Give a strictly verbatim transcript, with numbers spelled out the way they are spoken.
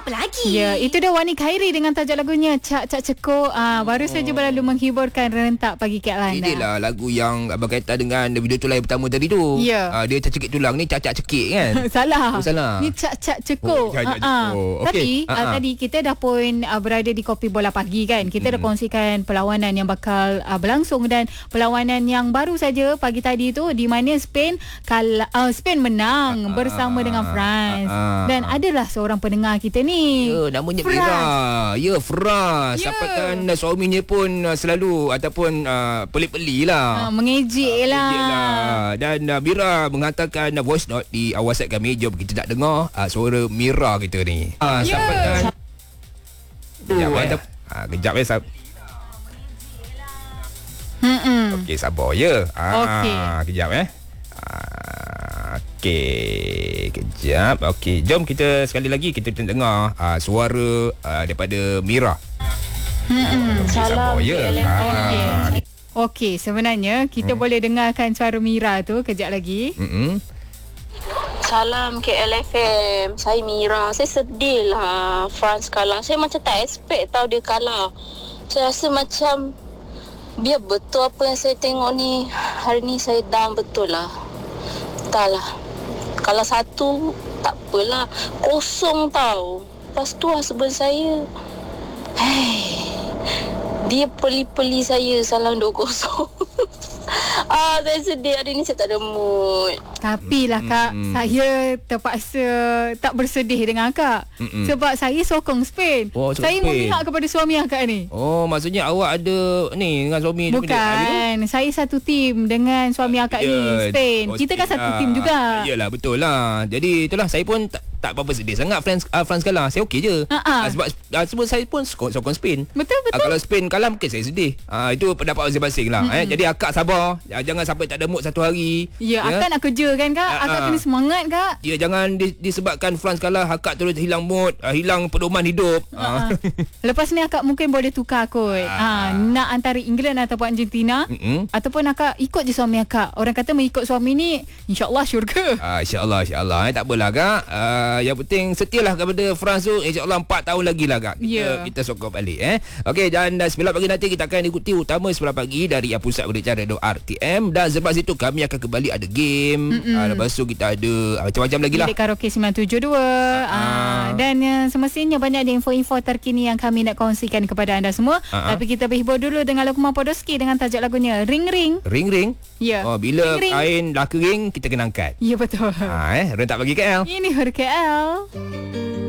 apa lagi? Ya, itu dia Wani Khairi dengan tajuk lagunya Cak Cak Ceko. Ah, baru oh. saja berlalu menghiburkan rentak pagi K L anda. Inilah lagu yang berkaitan dengan video tu lain pertama tadi tu. Ya. Ah, dia cakik tulang ni cak-cak cekik kan? Salah. Oh, salah. Ni Cak Cak Ceko. Oh, Cak Cak Ah, Ceko. ah. Okey. Tapi Ah, ah, ah. tadi kita dah pun ah, berada di Kopi Bola Pagi kan. Kita dah Hmm. kongsikan perlawanan yang bakal ah, berlangsung, dan perlawanan yang baru saja pagi tadi tu di mana Spain kal uh, Spain menang Ah, bersama dengan France. ah, Dan adalah seorang pendengar kita ni. Ya, namanya Fras. Mira. Ya, Fras. Ya. Sampaikan uh, suaminya pun uh, selalu ataupun uh, pelik-pelik lah. Ah, mengejek lah. Mengejek lah. Dan uh, Mira menghantarkan uh, voice note di uh, WhatsApp kami. Jom kita nak dengar uh, suara Mira kita ni. Uh, Ya. Sampaikan. Kejap eh. Uh, kejap eh. Sab- Hmm. Okey, sabar ya. Ah, Okey. Kejap eh. Ah, Okey, kejap. Okey, jom kita sekali lagi kita dengar uh, suara uh, daripada Mira. Hmm. Salam. Ya. Ah, Okey, sebenarnya kita hmm. boleh dengarkan suara Mira tu kejap lagi. mm-mm. Salam K L F M. Saya Mira. Saya sedih lah France kalah. Saya macam tak expect tau dia kalah. Saya rasa macam biar betul apa yang saya tengok ni. Hari ni saya down betul lah. Entahlah. Kalau satu tak apalah. Kosong tau. Lepas tu husband saya, Hei, dia peli-peli saya salam dua kosong. Ah, saya sedih hari ni, saya tak ada mood. Tapi lah Kak, Mm-mm. saya terpaksa tak bersedih dengan Kak. Mm-mm. Sebab saya sokong Spain. Oh, sokong Saya Spain. memihak kepada suami Akak ni. Oh, maksudnya awak ada ni dengan suami dia- dia- Bukan, saya satu tim dengan suami Akak Ya, ni, Spain. oh, Kita kan Spain satu lah. tim juga. Yalah, betul lah. Jadi itulah, saya pun tak, tak apa-apa sedih sangat France uh, France kalah. Saya okey je. Ha-ha. Uh, sebab uh, sebab saya pun sokong, sokong Spain. Betul, Uh, betul. kalau Spain kalah mungkin saya sedih. Uh, itu pendapat masing-masing lah. Eh. Jadi akak sabar. Uh, jangan sampai tak ada mood satu hari. Ya, Akak nak kerja kan Kak? Ah, Akak ah. kena semangat Kak. Ya, jangan di, disebabkan France kalah akak terus hilang mood, uh, hilang pedoman hidup. Ha. Uh. Lepas ni Akak mungkin boleh tukar kot. Ah. Ha, nak antara England ataupun Argentina. Mm-mm. Ataupun Akak ikut je suami Akak. Orang kata mengikut suami ni, insyaAllah syurga. Ah, InsyaAllah, insyaAllah. Eh, tak apalah kak. Uh, yang penting setialah kepada France tu. InsyaAllah empat tahun lagi lah kak. Kita, Ya. kita sokong balik. Eh. Okey, dan uh, sembilan pagi nanti kita akan ikuti utama sembilan pagi dari uh, Pusat Berita Radio R T M. Dan selepas itu kami akan kembali ada game. Uh, lepas tu kita ada uh, macam-macam lagi lah. Bilik Karaoke sembilan tujuh dua. Ah. Ah, dan uh, semestinya banyak ada info-info terkini yang kami nak kongsikan kepada anda semua. Ah. Tapi kita berhibur dulu dengan Lukman Podoski dengan tajuk lagunya Ring Ring. Ring-ring. Ya. Oh, bila Ring-ring. kain dah kering, kita kena angkat. Ya, betul. Ha, eh, rentak bagi K L. Ini Hur K L.